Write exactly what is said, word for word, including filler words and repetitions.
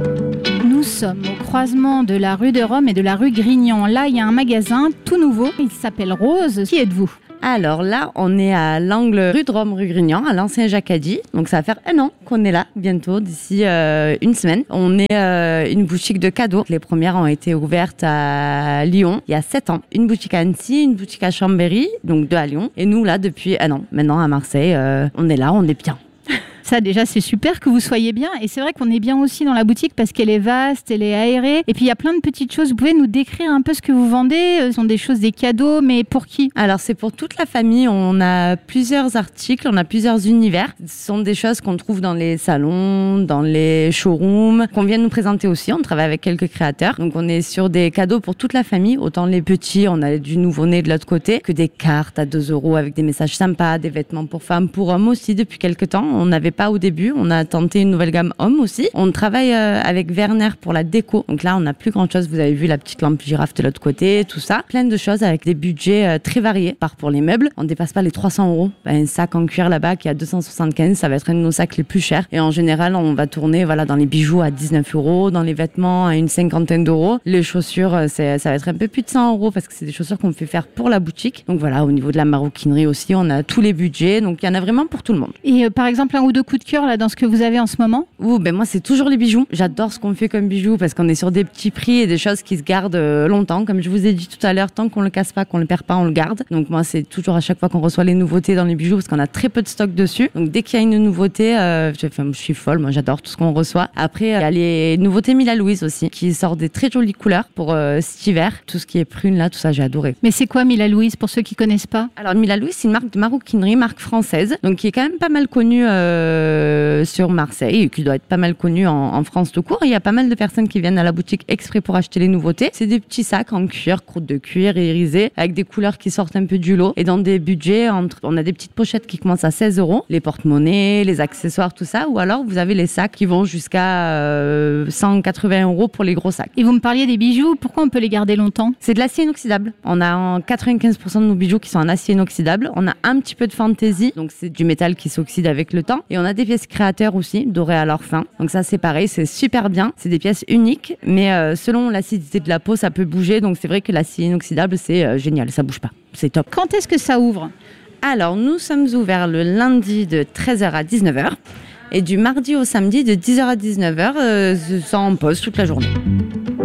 Nous sommes au croisement de la rue de Rome et de la rue Grignon. Là, il y a un magasin tout nouveau. Il s'appelle Rose. Qui êtes-vous ? Alors là, on est à l'angle rue de Rome, rue Grignon, à l'ancien Jacadi. Donc ça va faire un an qu'on est là, bientôt, d'ici euh, une semaine. On est euh, une boutique de cadeaux. Les premières ont été ouvertes à Lyon il y a sept ans. Une boutique à Annecy, une boutique à Chambéry, donc deux à Lyon. Et nous, là, depuis un an, maintenant à Marseille, euh, on est là, on est bien. Ça, déjà, c'est super que vous soyez bien. Et c'est vrai qu'on est bien aussi dans la boutique parce qu'elle est vaste, elle est aérée. Et puis, il y a plein de petites choses. Vous pouvez nous décrire un peu ce que vous vendez ? Ce sont des choses, des cadeaux, mais pour qui ? Alors, c'est pour toute la famille. On a plusieurs articles, on a plusieurs univers. Ce sont des choses qu'on trouve dans les salons, dans les showrooms, qu'on vient nous présenter aussi. On travaille avec quelques créateurs. Donc, on est sur des cadeaux pour toute la famille. Autant les petits, on a du nouveau-né de l'autre côté, que des cartes à deux euros avec des messages sympas, des vêtements pour femmes, pour hommes aussi depuis quelques temps. On n'avait pas au début, on a tenté une nouvelle gamme homme aussi. On travaille euh, avec Werner pour la déco. Donc là, on n'a plus grand chose. Vous avez vu la petite lampe girafe de l'autre côté, tout ça. Plein de choses avec des budgets euh, très variés. Par pour les meubles, on dépasse pas les trois cents euros. Un sac en cuir là-bas qui est à deux cent soixante-quinze, ça va être un de nos sacs les plus chers. Et en général, on va tourner voilà dans les bijoux à dix-neuf euros, dans les vêtements à une cinquantaine d'euros. Les chaussures, c'est, ça va être un peu plus de cent euros parce que c'est des chaussures qu'on fait faire pour la boutique. Donc voilà, au niveau de la maroquinerie aussi, on a tous les budgets. Donc il y en a vraiment pour tout le monde. Et euh, par exemple, un ou deux coups de cœur là dans ce que vous avez en ce moment ? Ouh, ben moi c'est toujours les bijoux. J'adore ce qu'on fait comme bijoux parce qu'on est sur des petits prix et des choses qui se gardent euh, longtemps. Comme je vous ai dit tout à l'heure, tant qu'on le casse pas, qu'on le perd pas, on le garde. Donc moi c'est toujours à chaque fois qu'on reçoit les nouveautés dans les bijoux parce qu'on a très peu de stock dessus. Donc dès qu'il y a une nouveauté, euh, je, enfin, je suis folle. Moi j'adore tout ce qu'on reçoit. Après il y a les nouveautés Mila Louise aussi qui sortent des très jolies couleurs pour euh, cet hiver. Tout ce qui est prune là, tout ça j'ai adoré. Mais c'est quoi Mila Louise pour ceux qui connaissent pas ? Alors Mila Louise c'est une marque de maroquinerie, marque française, donc qui est quand même pas mal connue euh, sur Marseille, qui doit être pas mal connu en, en France tout court. Il y a pas mal de personnes qui viennent à la boutique exprès pour acheter les nouveautés. C'est des petits sacs en cuir, croûte de cuir irisée, avec des couleurs qui sortent un peu du lot et dans des budgets entre, on a des petites pochettes qui commencent à seize euros, les porte-monnaies, les accessoires, tout ça, ou alors vous avez les sacs qui vont jusqu'à euh, cent quatre-vingts euros pour les gros sacs. Et vous me parliez des bijoux, pourquoi on peut les garder longtemps ? C'est de l'acier inoxydable. On a en quatre-vingt-quinze pour cent de nos bijoux qui sont en acier inoxydable. On a un petit peu de fantaisie, donc c'est du métal qui s'oxyde avec le temps. Et on a des pièces créateurs aussi, dorées à leur fin. Donc ça c'est pareil, c'est super bien. C'est des pièces uniques, mais euh, selon l'acidité de la peau, ça peut bouger. Donc c'est vrai que l'acier inoxydable, c'est euh, génial, ça bouge pas. C'est top. Quand est-ce que ça ouvre ? Alors nous sommes ouverts le lundi de treize heures à dix-neuf heures et du mardi au samedi de dix heures à dix-neuf heures, euh, sans pause toute la journée.